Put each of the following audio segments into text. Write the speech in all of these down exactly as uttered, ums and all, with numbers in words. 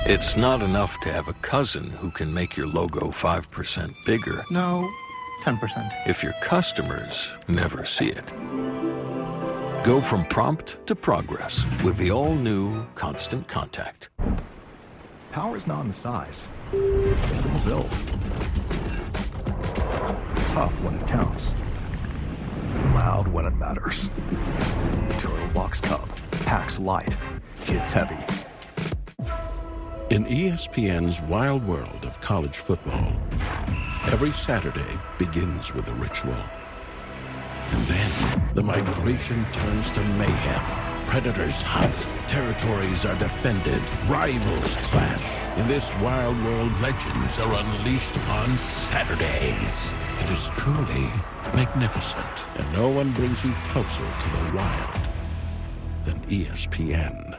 It's not enough to have a cousin who can make your logo five percent bigger. No, ten percent. If your customers never see it. Go from prompt to progress with the all-new Constant Contact. Power's not in the size. It's in the build. Tough when it counts. Loud when it matters. Turbobox Cub. Packs light. Hits heavy. In E S P N's wild world of college football, every Saturday begins with a ritual. And then the migration turns to mayhem. Predators hunt. Territories are defended. Rivals clash. In this wild world, legends are unleashed on Saturdays. It is truly magnificent. And no one brings you closer to the wild than E S P N.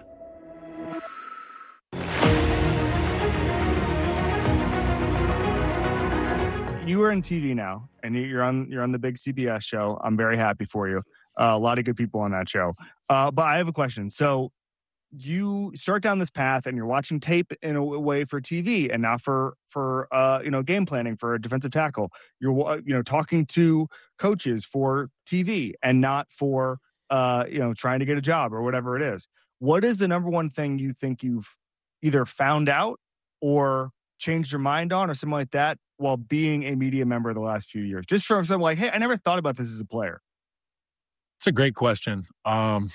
You are in T V now, and you're on you're on the big C B S show. I'm very happy for you. Uh, a lot of good people on that show. Uh, but I have a question. So you start down this path, and you're watching tape in a way for T V, and not for for uh, you know game planning for a defensive tackle. You're you know talking to coaches for T V, and not for uh, you know trying to get a job or whatever it is. What is the number one thing you think you've either found out or changed your mind on, or something like that, while being a media member the last few years? Just from something like, hey, I never thought about this as a player. It's a great question. Um,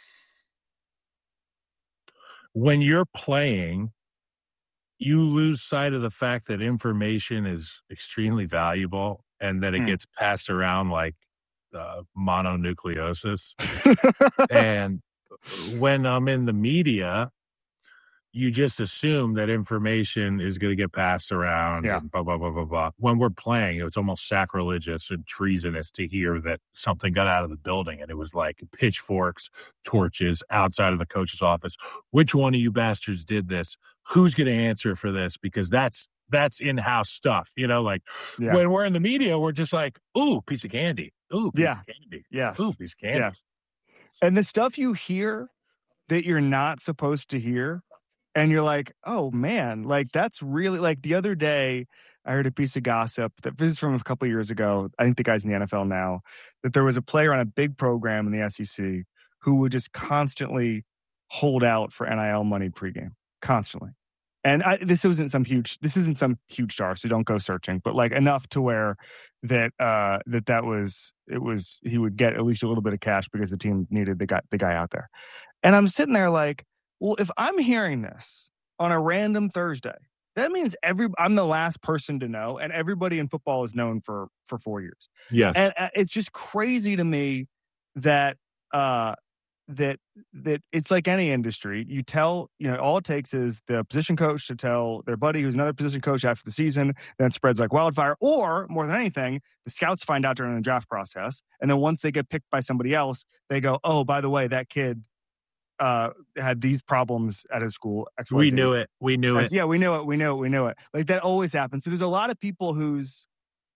when you're playing, you lose sight of the fact that information is extremely valuable and that it Hmm. gets passed around like uh, mononucleosis. And when I'm in the media, you just assume that information is going to get passed around Yeah. and blah, blah, blah, blah, blah. When we're playing, it's almost sacrilegious and treasonous to hear that something got out of the building and it was like pitchforks, torches outside of the coach's office. Which one of you bastards did this? Who's going to answer for this? Because that's that's in-house stuff. You know, like Yeah. when we're in the media, we're just like, ooh, piece of candy. Ooh, piece Yeah. of candy. Yes. Ooh, piece of candy. Yes. And the stuff you hear that you're not supposed to hear, and you're like, oh man, like that's really like the other day I heard a piece of gossip that this is from a couple of years ago. I think the guy's in the N F L now, that there was a player on a big program in the S E C who would just constantly hold out for N I L money pregame, constantly. And I, this isn't some huge, this isn't some huge star, so don't go searching, but like enough to where that uh, that that was it was he would get at least a little bit of cash because the team needed the guy the guy out there. And I'm sitting there like, well, if I'm hearing this on a random Thursday, that means every I'm the last person to know, and everybody in football is known for for four years. Yes. And uh, it's just crazy to me that uh, that that it's like any industry. You tell, you know, all it takes is the position coach to tell their buddy who's another position coach after the season, then it spreads like wildfire. Or more than anything, the scouts find out during the draft process, and then once they get picked by somebody else, they go, "Oh, by the way, that kid uh had these problems at his school." X Y Z. We knew it. We knew it. Yeah, we knew it. We knew it. We knew it. Like that always happens. So there's a lot of people who's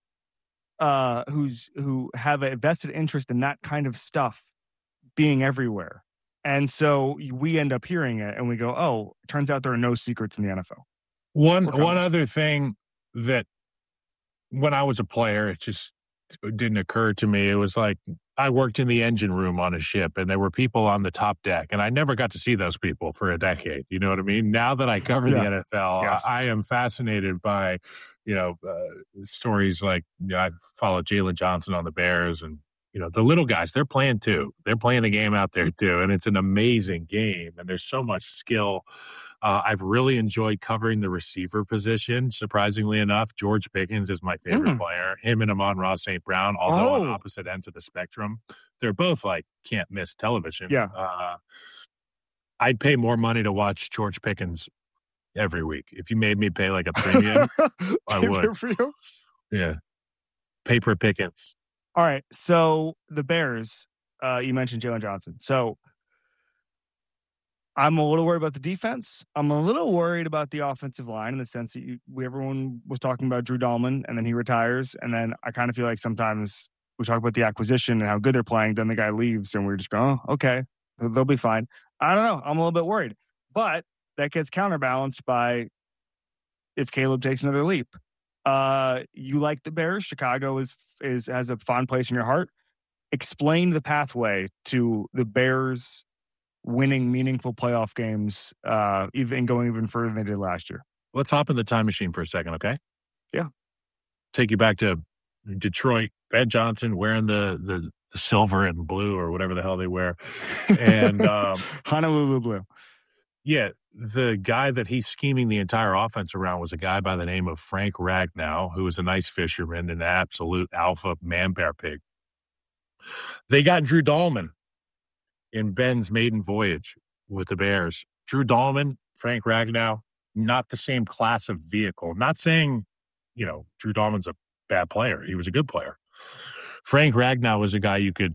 uh who's who have a vested interest in that kind of stuff being everywhere. And so we end up hearing it and we go, oh, it turns out there are no secrets in the N F L. One Or one college. other thing that when I was a player, it just didn't occur to me. It was like I worked in the engine room on a ship, and there were people on the top deck, and I never got to see those people for a decade. You know what I mean? Now that I cover Yeah. the N F L, Yes. I, I am fascinated by, you know, uh, stories like, you know, I've followed Jalen Johnson on the Bears, and you know, the little guys, they're playing too. They're playing the game out there too, and it's an amazing game, and there's so much skill. Uh, I've really enjoyed covering the receiver position. Surprisingly enough, George Pickens is my favorite Mm. player. Him and Amon-Ra Saint Brown, although on Oh. opposite ends of the spectrum, they're both like can't miss television. Yeah. Uh, I'd pay more money to watch George Pickens every week. If you made me pay like a premium, I would. For you? yeah. Paper Pickens. All right. So the Bears, uh, you mentioned Jalen Johnson. So I'm a little worried about the defense. I'm a little worried about the offensive line in the sense that you, we, everyone was talking about Drew Dahlman, and then he retires. And then I kind of feel like sometimes we talk about the acquisition and how good they're playing. Then the guy leaves, and we're just going, oh, okay, they'll be fine. I don't know. I'm a little bit worried. But that gets counterbalanced by if Caleb takes another leap. Uh, you like the Bears. Chicago is is has a fond place in your heart. Explain the pathway to the Bears winning meaningful playoff games, uh, even going even further than they did last year. Let's hop in the time machine for a second, okay? Yeah. Take you back to Detroit. Ben Johnson wearing the the, the silver and blue or whatever the hell they wear, and um, Honolulu blue. Yeah, the guy that he's scheming the entire offense around was a guy by the name of Frank Ragnow, who was a nice fisherman and an absolute alpha man-bear pig. They got Drew Dahlman in Ben's maiden voyage with the Bears. Drew Dahlman, Frank Ragnow, not the same class of vehicle. Not saying, you know, Drew Dahlman's a bad player. He was a good player. Frank Ragnow was a guy you could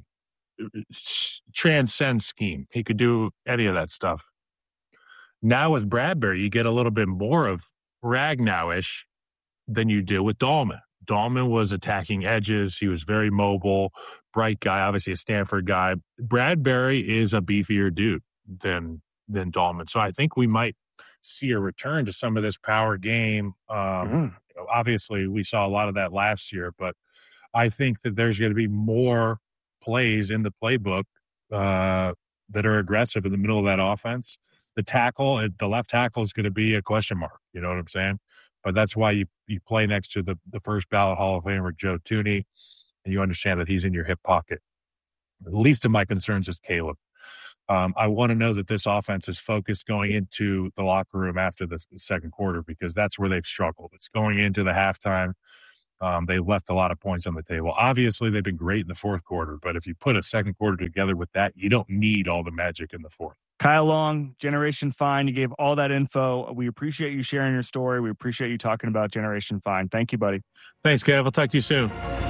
transcend scheme. He could do any of that stuff. Now with Bradbury, you get a little bit more of Ragnow-ish than you do with Dahlman. Dahlman was attacking edges. He was very mobile, bright guy, obviously a Stanford guy. Bradbury is a beefier dude than than Dahlman. So I think we might see a return to some of this power game. Um, mm-hmm. you know, obviously, we saw a lot of that last year, but I think that there's going to be more plays in the playbook uh, that are aggressive in the middle of that offense. The tackle, the left tackle is going to be a question mark. You know what I'm saying? But that's why you, you play next to the, the first ballot Hall of Famer, Joe Thuney, and you understand that he's in your hip pocket. The least of my concerns is Caleb. Um, I want to know that this offense is focused going into the locker room after the second quarter because that's where they've struggled. It's going into the halftime. Um, they left a lot of points on the table. Obviously, they've been great in the fourth quarter, but if you put a second quarter together with that, you don't need all the magic in the fourth. Kyle Long, Generation Fine, you gave all that info. We appreciate you sharing your story. We appreciate you talking about Generation Fine. Thank you, buddy. Thanks, Kev. I'll talk to you soon.